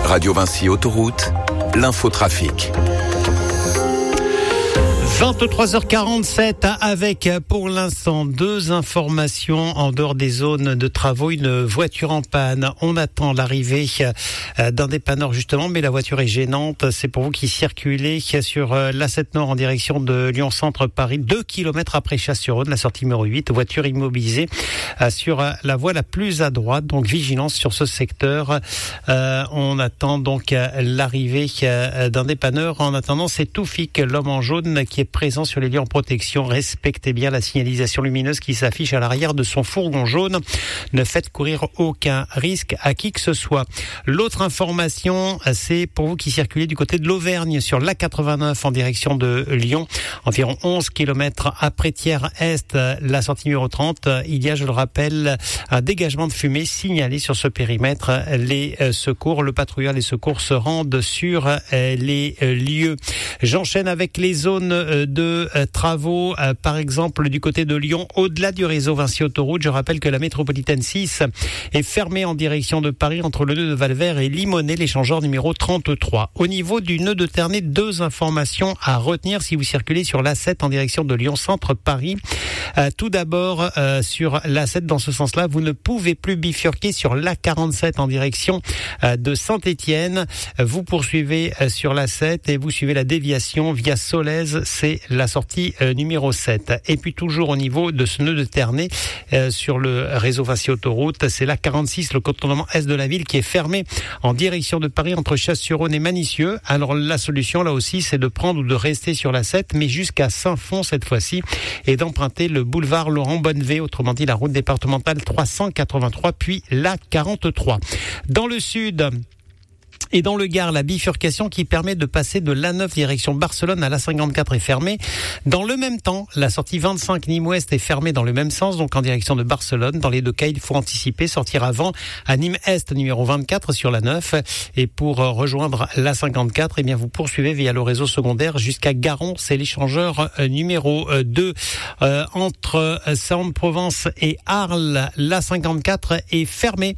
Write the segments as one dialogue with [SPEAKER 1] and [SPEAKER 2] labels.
[SPEAKER 1] Radio Vinci Autoroute, l'infotrafic.
[SPEAKER 2] 23h47 avec pour l'instant 2 informations en dehors des zones de travaux. Une voiture en panne. On attend l'arrivée d'un dépanneur justement, mais la voiture est gênante. C'est pour vous qui circulez sur l'A7 Nord en direction de Lyon Centre Paris, 2 km après Chasse-sur-Rhône, la sortie numéro 8. Voiture immobilisée sur la voie la plus à droite. Donc vigilance sur ce secteur. On attend donc l'arrivée d'un dépanneur. En attendant, c'est Toufik, l'homme en jaune, qui est présent sur les lieux en protection. Respectez bien la signalisation lumineuse qui s'affiche à l'arrière de son fourgon jaune. Ne faites courir aucun risque à qui que ce soit. L'autre information, c'est pour vous qui circulez du côté de l'Auvergne sur l'A89 en direction de Lyon. Environ 11 km après Thiers-Est, la sortie numéro 30. Il y a, je le rappelle, un dégagement de fumée signalé sur ce périmètre. Les secours, le patrouilleur, les secours se rendent sur les lieux. J'enchaîne avec les zones de travaux, par exemple du côté de Lyon, au-delà du réseau Vinci Autoroute. Je rappelle que la métropolitaine 6 est fermée en direction de Paris entre le nœud de Valvert et Limonest, l'échangeur numéro 33. Au niveau du nœud de Ternay, 2 informations à retenir si vous circulez sur l'A7 en direction de Lyon Centre Paris. Tout d'abord, sur l'A7 dans ce sens-là, vous ne pouvez plus bifurquer sur l'A47 en direction de Saint-Étienne. Vous poursuivez sur l'A7 et vous suivez la déviation via Solèze. C'est la sortie numéro 7. Et puis toujours au niveau de ce nœud de Ternay, sur le réseau Vinci Autoroute, c'est la 46, le contournement est de la ville qui est fermé en direction de Paris entre Chasse-sur-Rhône et Manicieux. Alors la solution là aussi, c'est de prendre ou de rester sur la 7, mais jusqu'à Saint-Fond cette fois-ci, et d'emprunter le boulevard Laurent Bonnevet, autrement dit la route départementale 383, puis la 43. Dans le sud et dans le Gard, la bifurcation qui permet de passer de l'A9 direction Barcelone à l'A54 est fermée. Dans le même temps, la sortie 25 Nîmes-Ouest est fermée dans le même sens, donc en direction de Barcelone. Dans les 2 cas, il faut anticiper, sortir avant à Nîmes-Est numéro 24 sur l'A9. Et pour rejoindre l'A54, eh bien, vous poursuivez via le réseau secondaire jusqu'à Garon. C'est l'échangeur numéro 2. Entre Saint-Provence et Arles, l'A54 est fermée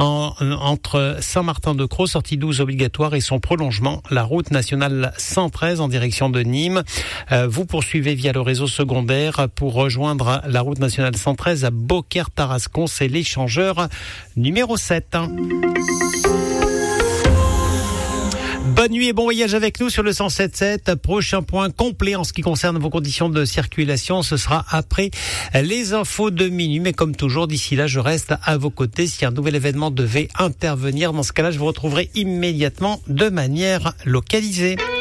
[SPEAKER 2] entre Saint-Martin-de-Crau, sortie 12 obligatoire, et son prolongement, la route nationale 113 en direction de Nîmes. Vous poursuivez via le réseau secondaire pour rejoindre la route nationale 113 à Beaucaire-Tarascon. C'est l'échangeur numéro 7. Bonne nuit et bon voyage avec nous sur le 107.7. Prochain point complet en ce qui concerne vos conditions de circulation, ce sera après les infos de minuit. Mais comme toujours, d'ici là, je reste à vos côtés. Si un nouvel événement devait intervenir, dans ce cas-là, je vous retrouverai immédiatement de manière localisée.